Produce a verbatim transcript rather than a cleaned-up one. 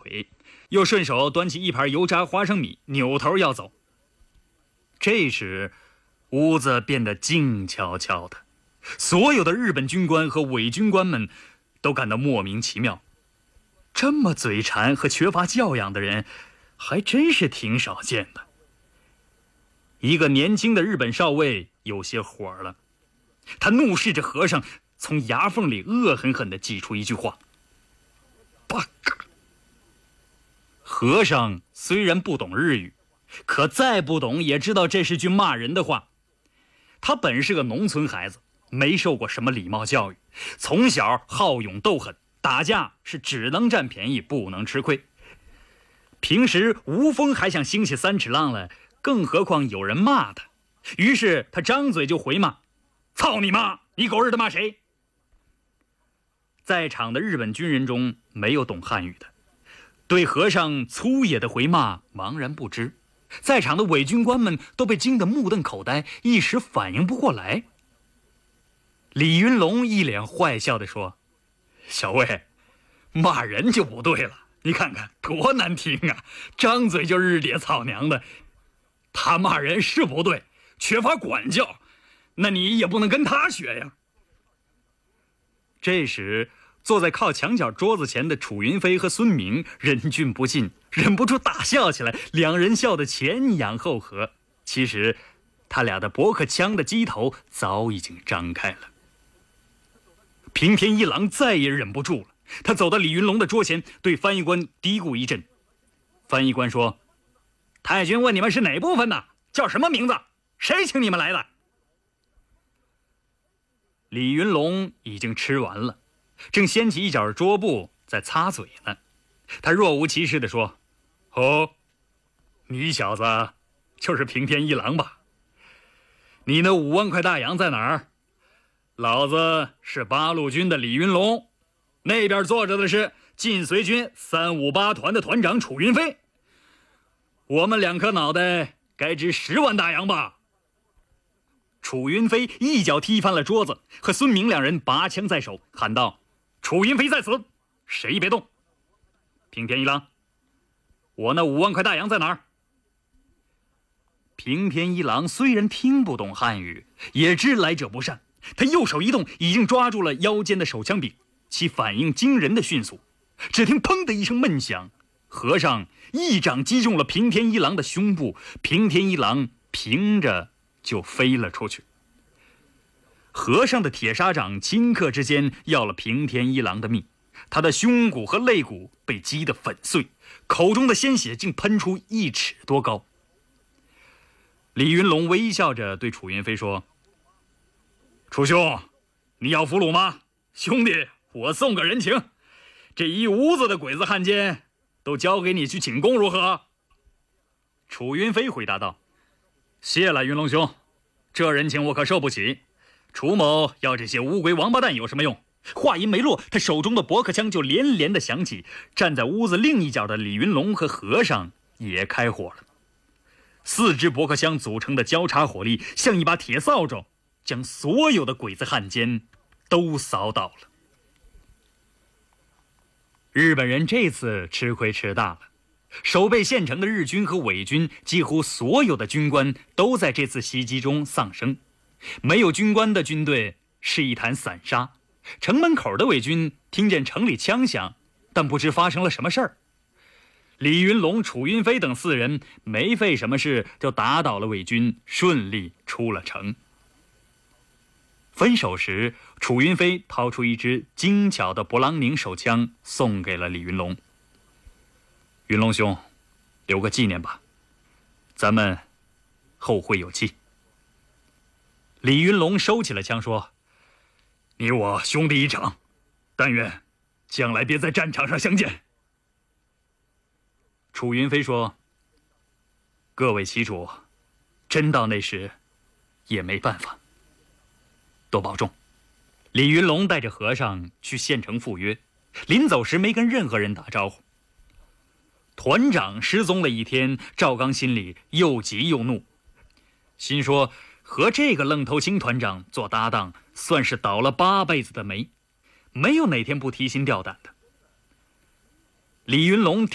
腿，又顺手端起一盘油炸花生米，扭头要走。这时屋子变得静悄悄的，所有的日本军官和伪军官们都感到莫名其妙。这么嘴馋和缺乏教养的人还真是挺少见的。一个年轻的日本少尉有些火了，他怒视着和尚，从牙缝里恶狠狠地挤出一句话：八嘎！和尚虽然不懂日语，可再不懂也知道这是句骂人的话。他本是个农村孩子，没受过什么礼貌教育，从小好勇斗狠，打架是只能占便宜不能吃亏。平时无风还想兴起三尺浪来，更何况有人骂他。于是他张嘴就回骂：操你妈，你狗日的骂谁？在场的日本军人中没有懂汉语的，对和尚粗野的回骂茫然不知。在场的伪军官们都被惊得目瞪口呆，一时反应不过来。李云龙一脸坏笑地说：小魏，骂人就不对了，你看看多难听啊，张嘴就日爹草娘的。他骂人是不对，缺乏管教，那你也不能跟他学呀。这时坐在靠墙角桌子前的楚云飞和孙明忍俊不禁，忍不住大笑起来，两人笑得前仰后合。其实他俩的驳壳枪的机头早已经张开了。平田一郎再也忍不住了，他走到李云龙的桌前，对翻译官嘀咕一阵。翻译官说：太君问你们是哪部分的，叫什么名字，谁请你们来的？李云龙已经吃完了，正掀起一角桌布在擦嘴呢。他若无其事地说：哦，你小子就是平田一郎吧？你那五万块大洋在哪儿？老子是八路军的李云龙，那边坐着的是晋绥军三五八团的团长楚云飞。我们两颗脑袋该值十万大洋吧？楚云飞一脚踢翻了桌子，和孙明两人拔枪在手，喊道：楚云飞在此，谁别动！平田一郎，我那五万块大洋在哪儿？平田一郎虽然听不懂汉语，也知来者不善，他右手一动，已经抓住了腰间的手枪柄，其反应惊人的迅速。只听砰的一声闷响，和尚一掌击中了平田一郎的胸部，平田一郎平着就飞了出去。和尚的铁砂掌顷刻之间要了平田一郎的命，他的胸骨和肋骨被击得粉碎，口中的鲜血竟喷出一尺多高。李云龙微笑着对楚云飞说：楚兄，你要俘虏吗？兄弟，我送个人情，这一屋子的鬼子汉奸都交给你去请功，如何？楚云飞回答道：谢了云龙兄，这人情我可受不起。楚某要这些乌龟王八蛋有什么用？话音没落，他手中的驳壳枪就连连的响起。站在屋子另一角的李云龙和和尚也开火了。四支驳壳枪组成的交叉火力，像一把铁扫帚，将所有的鬼子汉奸都扫倒了。日本人这次吃亏吃大了，守备县城的日军和伪军几乎所有的军官都在这次袭击中丧生，没有军官的军队是一潭散沙。城门口的伪军听见城里枪响，但不知发生了什么事儿。李云龙、楚云飞等四人没费什么事就打倒了伪军，顺利出了城。分手时，楚云飞掏出一支精巧的勃朗宁手枪送给了李云龙。云龙兄，留个纪念吧，咱们后会有期。李云龙收起了枪说：你我兄弟一场，但愿将来别在战场上相见。楚云飞说：各位旗主，真到那时也没办法，多保重。李云龙带着和尚去县城赴约，临走时没跟任何人打招呼。团长失踪了一天，赵刚心里又急又怒，心说和这个愣头青团长做搭档，算是倒了八辈子的霉，没有哪天不提心吊胆的。李云龙